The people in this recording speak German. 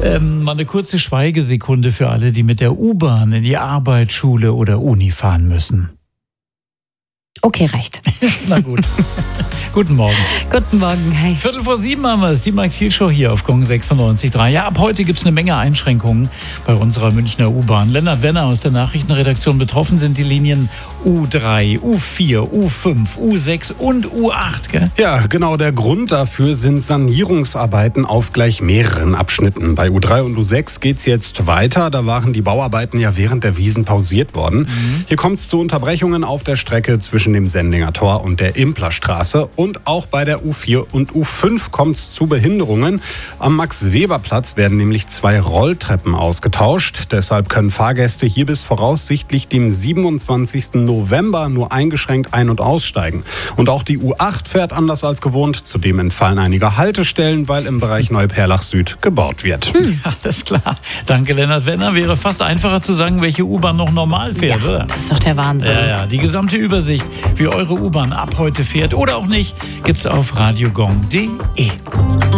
Mal eine kurze Schweigesekunde für alle, die mit der U-Bahn in die Arbeit, Schule oder Uni fahren müssen. Okay, reicht. Na gut. Guten Morgen. Guten Morgen, hi. 7:15 haben wir es, die Max-Thiel-Show hier auf Gong 96.3. Ja, ab heute gibt es eine Menge Einschränkungen bei unserer Münchner U-Bahn. Lennart Wenner aus der Nachrichtenredaktion. Betroffen sind die Linien U3, U4, U5, U6 und U8, gell? Ja, genau. Der Grund dafür sind Sanierungsarbeiten auf gleich mehreren Abschnitten. Bei U3 und U6 geht's jetzt weiter. Da waren die Bauarbeiten ja während der Wiesn pausiert worden. Hier kommt es zu Unterbrechungen auf der Strecke zwischen dem Sendlinger Tor und der Implerstraße. Und auch bei der U4 und U5 kommt es zu Behinderungen. Am Max-Weber-Platz werden nämlich 2 Rolltreppen ausgetauscht. Deshalb können Fahrgäste hier bis voraussichtlich dem 27. November nur eingeschränkt ein- und aussteigen. Und auch die U8 fährt anders als gewohnt. Zudem entfallen einige Haltestellen, weil im Bereich Neuperlach Süd gebaut wird. Alles klar. Danke, Lennart Wenner. Wäre fast einfacher zu sagen, welche U-Bahn noch normal fährt, Ja, oder? das ist doch der Wahnsinn. Ja. Die gesamte Übersicht, wie eure U-Bahn ab heute fährt oder auch nicht, gibt's auf radiogong.de.